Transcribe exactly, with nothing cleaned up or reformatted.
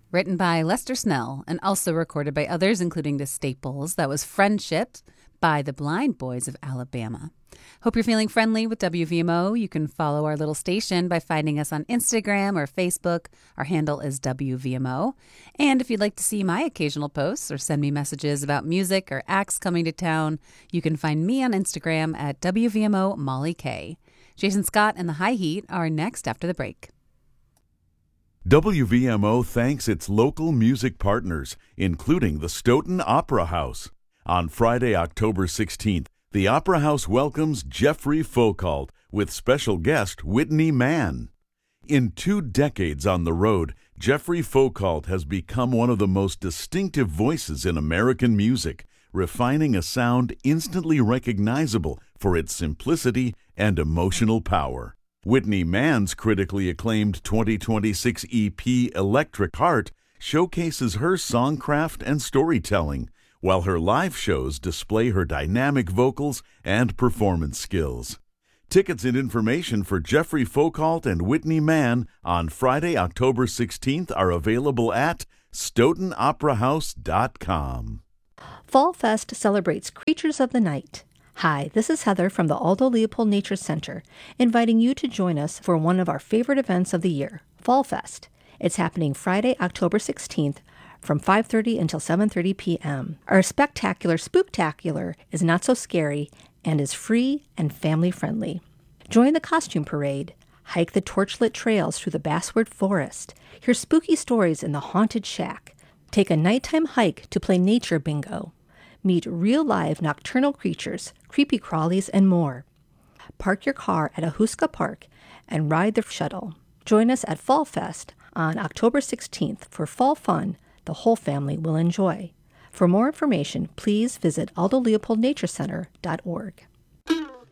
written by Lester Snell and also recorded by others, including the Staples. That was Friendship by the Blind Boys of Alabama. Hope you're feeling friendly with W V M O. You can follow our little station by finding us on Instagram or Facebook. Our handle is W V M O. And if you'd like to see my occasional posts or send me messages about music or acts coming to town, you can find me on Instagram at W V M O Molly K. Jason Scott and the High Heat are next after the break. W V M O thanks its local music partners, including the Stoughton Opera House. On Friday, October sixteenth, the Opera House welcomes Jeffrey Foucault with special guest Whitney Mann. In two decades on the road, Jeffrey Foucault has become one of the most distinctive voices in American music, refining a sound instantly recognizable for its simplicity and emotional power. Whitney Mann's critically acclaimed twenty twenty-six E P Electric Heart showcases her songcraft and storytelling, while her live shows display her dynamic vocals and performance skills. Tickets and information for Jeffrey Foucault and Whitney Mann on Friday, October sixteenth are available at stoughton opera house dot com. Fall Fest celebrates creatures of the night. Hi, this is Heather from the Aldo Leopold Nature Center, inviting you to join us for one of our favorite events of the year, Fall Fest. It's happening Friday, October sixteenth, from five thirty until seven thirty p.m. Our spectacular Spooktacular is not so scary and is free and family-friendly. Join the costume parade, hike the torchlit trails through the Basswood Forest, hear spooky stories in the Haunted Shack, take a nighttime hike to play nature bingo, meet real-live nocturnal creatures, creepy crawlies, and more. Park your car at Ahuska Park and ride the shuttle. Join us at Fall Fest on October sixteenth for fall fun the whole family will enjoy. For more information, please visit aldo leopold nature center dot org.